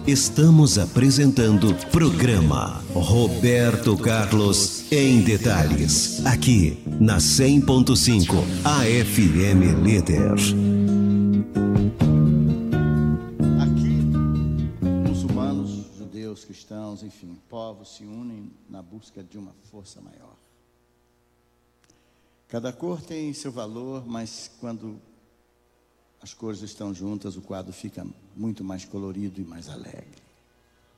Estamos apresentando programa Roberto Carlos em Detalhes, aqui na 100.5 AFM Líder. Aqui, muçulmanos, judeus, cristãos, enfim, povos se unem na busca de uma força maior. Cada cor tem seu valor, mas quando as cores estão juntas, o quadro fica muito mais colorido e mais alegre.